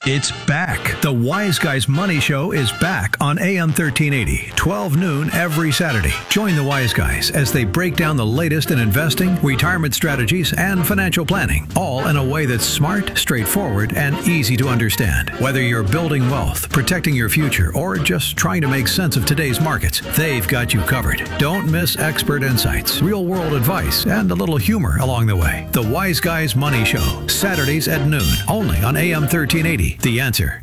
It's back. The Wise Guys Money Show is back on AM 1380, 12 noon every Saturday. Join the Wise Guys as they break down the latest in investing, retirement strategies, and financial planning, all in a way that's smart, straightforward, and easy to understand. Whether you're building wealth, protecting your future, or just trying to make sense of today's markets, they've got you covered. Don't miss expert insights, real-world advice, and a little humor along the way. The Wise Guys Money Show, Saturdays at noon, only on AM 1380. The Answer.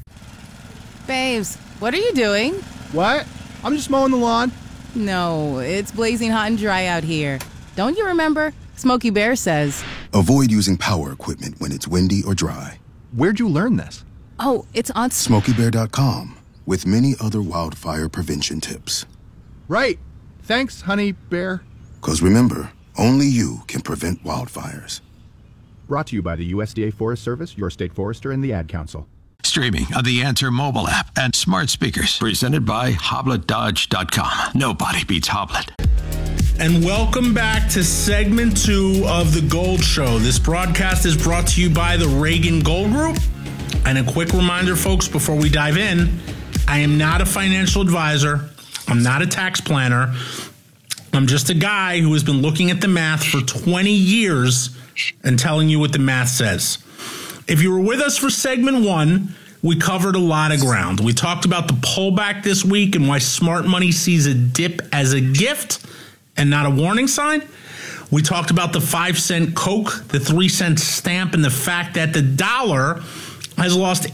Babes, what are you doing? What? I'm just mowing the lawn. No, it's blazing hot and dry out here. Don't you remember? Smokey Bear says, avoid using power equipment when it's windy or dry. Where'd you learn this? oh, it's on... SmokeyBear.com, with many other wildfire prevention tips. Right. Thanks, honey bear. 'Cause remember, only you can prevent wildfires. Brought to you by the USDA Forest Service, your state forester, and the Ad Council. Streaming on the Answer mobile app and smart speakers. Presented by HobletDodge.com. Nobody beats Hoblet. And welcome back to segment 2 of The Gold Show. This broadcast is brought to you by the Reagan Gold Group. And a quick reminder, folks, before we dive in, I am not a financial advisor. I'm not a tax planner. I'm just a guy who has been looking at the math for 20 years and telling you what the math says. If you were with us for segment 1, we covered a lot of ground. We talked about the pullback this week and why smart money sees a dip as a gift and not a warning sign. We talked about the 5-cent Coke, the 3-cent stamp, and the fact that the dollar has lost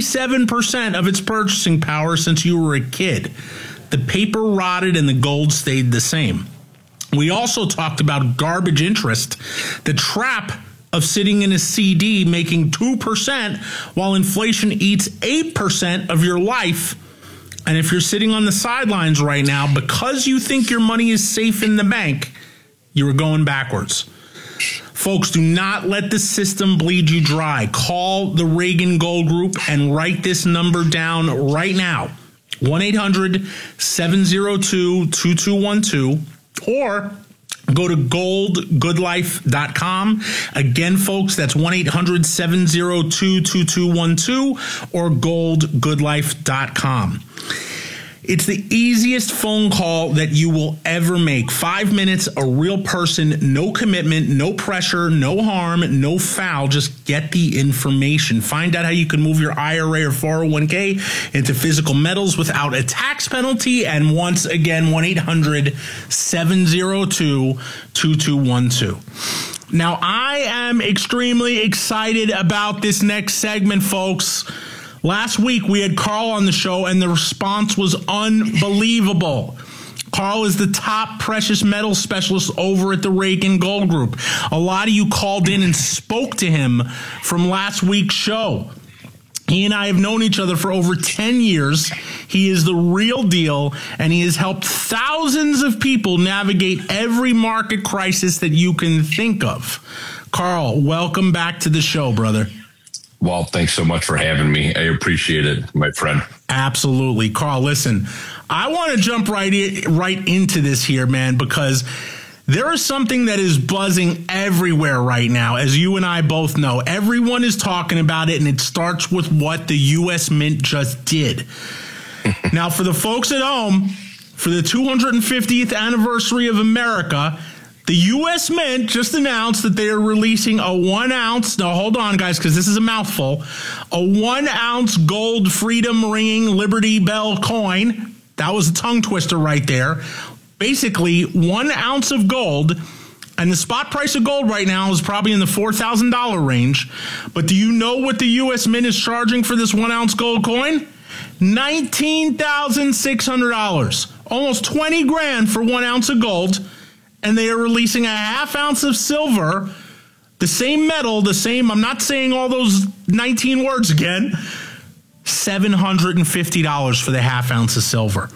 87% of its purchasing power since you were a kid. The paper rotted and the gold stayed the same. We also talked about garbage interest, the trap of sitting in a CD making 2% while inflation eats 8% of your life. And if you're sitting on the sidelines right now because you think your money is safe in the bank, you're going backwards. Folks, do not let the system bleed you dry. Call the Reagan Gold Group and write this number down right now. 1-800-702-2212 or go to goldgoodlife.com. Again, folks, that's 1-800-702-2212 or goldgoodlife.com. It's the easiest phone call that you will ever make. 5 minutes, a real person, no commitment, no pressure, no harm, no foul. Just get the information. Find out how you can move your IRA or 401k into physical metals without a tax penalty. And once again, 1-800-702-2212. Now, I am extremely excited about this next segment, folks. Last week, we had Carl on the show, and the response was unbelievable. Carl is the top precious metal specialist over at the Reagan Gold Group. A lot of you called in and spoke to him from last week's show. He and I have known each other for over 10 years. He is the real deal, and he has helped thousands of people navigate every market crisis that you can think of. Carl, welcome back to the show, brother. Well, thanks so much for having me. I appreciate it, my friend. Absolutely. Carl, listen, I want to jump right into this here, man, because there is something that is buzzing everywhere right now, as you and I both know. Everyone is talking about it, and it starts with what the U.S. Mint just did. Now, for the folks at home, for the 250th anniversary of America, the U.S. Mint just announced that they are releasing a 1-ounce, now hold on, guys, because this is a mouthful, a 1-ounce gold freedom ringing Liberty Bell coin. That was a tongue twister right there. Basically, 1 ounce of gold, and the spot price of gold right now is probably in the $4,000 range. But do you know what the U.S. Mint is charging for this 1-ounce gold coin? $19,600. Almost $20,000 for 1 ounce of gold. And they are releasing a 1/2 ounce of silver, the same metal, the same, I'm not saying all those 19 words again, $750 for the 1/2 ounce of silver.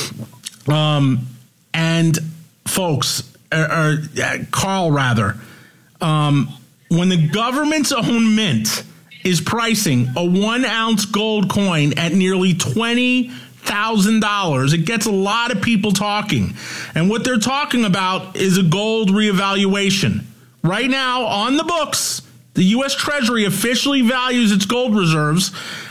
And folks, Carl rather, when the government's own mint is pricing a 1 ounce gold coin at nearly $20,000, it gets a lot of people talking. And what they're talking about is a gold reevaluation. Right now, on the books, the U.S. Treasury officially values its gold reserves